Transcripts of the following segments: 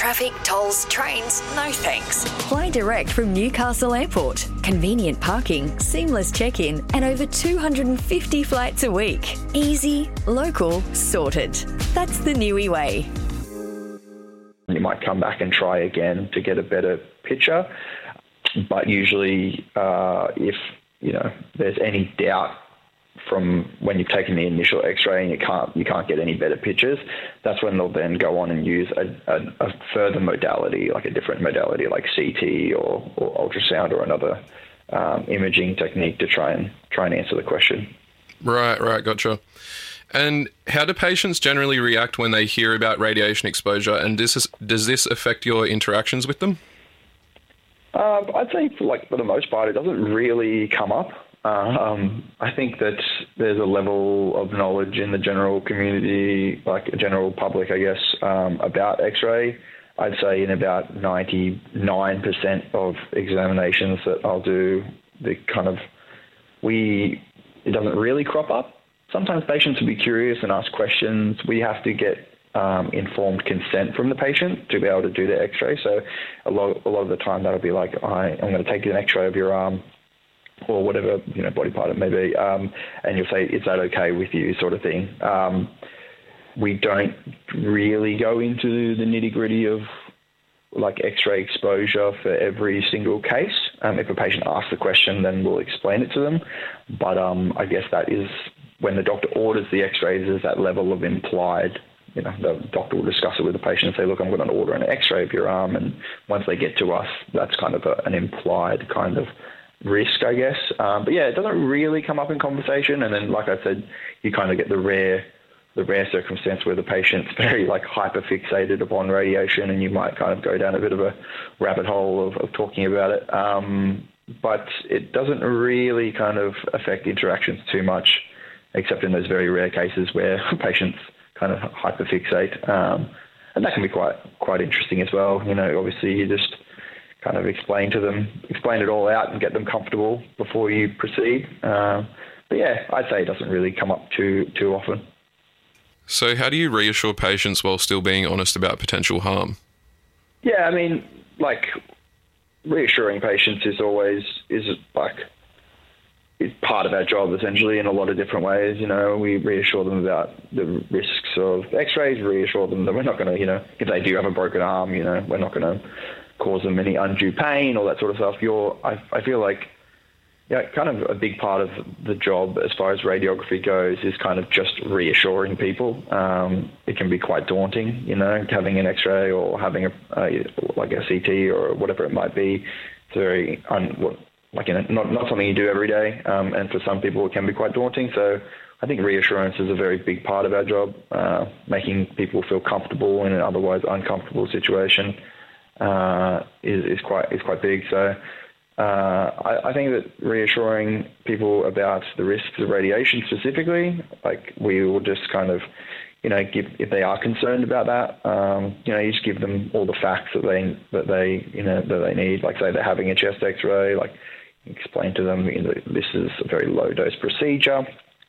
traffic, tolls, trains, no thanks. Fly direct from Newcastle Airport. Convenient parking, seamless check-in, and over 250 flights a week. Easy, local, sorted. That's the Niue way. You might come back and try again to get a better picture, but usually if there's any doubt from when you've taken the initial X-ray and you can't get any better pictures, that's when they'll then go on and use a further modality, like a different modality like CT or ultrasound or another imaging technique to try and answer the question. Right, gotcha. And how do patients generally react when they hear about radiation exposure, and does this affect your interactions with them? I'd say for the most part, it doesn't really come up. I think that there's a level of knowledge in the general community, like a general public, I guess, about X-ray. I'd say in about 99% of examinations that I'll do, it doesn't really crop up. Sometimes patients will be curious and ask questions. We have to get informed consent from the patient to be able to do the X-ray. So a lot of the time that'll be like, I'm going to take an X-ray of your arm or whatever body part it may be, and you'll say, is that okay with you, sort of thing. We don't really go into the nitty-gritty of like X-ray exposure for every single case. If a patient asks the question, then we'll explain it to them. But I guess that is when the doctor orders the X-rays, there's that level of implied, the doctor will discuss it with the patient and say, look, I'm going to order an X-ray of your arm. And once they get to us, that's kind of an implied kind of risk, I guess. But yeah, it doesn't really come up in conversation. And then, like I said, you kind of get the rare circumstance where the patient's very hyper fixated upon radiation, and you might kind of go down a bit of a rabbit hole of talking about it. But it doesn't really kind of affect interactions too much, except in those very rare cases where patients kind of hyper fixate. And that can be quite interesting as well. Obviously you just kind of explain it all out and get them comfortable before you proceed. But yeah, I'd say it doesn't really come up too often. So how do you reassure patients while still being honest about potential harm? Yeah, I mean, reassuring patients is part of our job, essentially, in a lot of different ways. We reassure them about the risks of X-rays, reassure them that we're not going to, if they do have a broken arm, we're not going to cause them any undue pain, all that sort of stuff. I feel like kind of a big part of the job as far as radiography goes is kind of just reassuring people. It can be quite daunting, having an X-ray or having a CT or whatever it might be. It's very not something you do every day, and for some people it can be quite daunting. So I think reassurance is a very big part of our job, making people feel comfortable in an otherwise uncomfortable situation is quite big. So I think that reassuring people about the risks of radiation specifically, we will just kind of, if they are concerned about that, you just give them all the facts that they need. Like, say they're having a chest X-ray, explain to them, this is a very low dose procedure.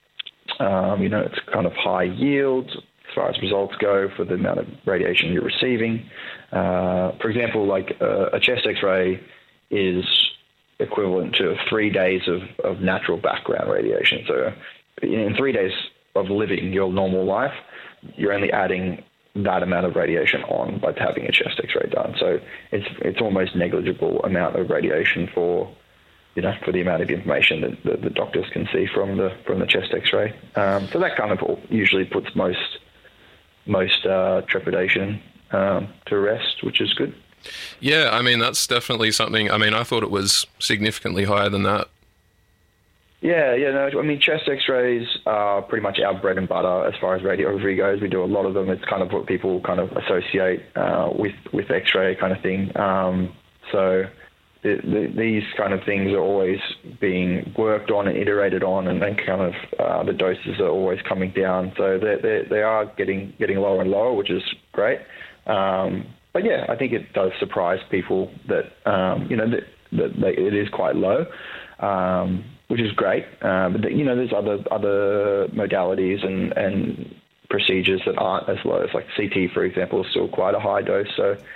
It's kind of high yield as far as results go for the amount of radiation you're receiving. For example, a chest X-ray is equivalent to 3 days of natural background radiation. So in 3 days of living your normal life, you're only adding that amount of radiation on by having a chest X-ray done. So it's almost negligible amount of radiation for the amount of information that the doctors can see from the chest X-ray. So that kind of usually puts most trepidation to rest, which is good. Yeah, I mean, that's definitely something. I mean, I thought it was significantly higher than that. Yeah, no, I mean, chest X-rays are pretty much our bread and butter as far as radiography goes. We do a lot of them. It's kind of what people kind of associate with X-ray kind of thing. So these kind of things are always being worked on and iterated on, and then kind of the doses are always coming down. So they are getting lower and lower, which is great. But yeah, I think it does surprise people that it is quite low, which is great. But there's other modalities and procedures that aren't as low. It's like CT, for example, is still quite a high dose. So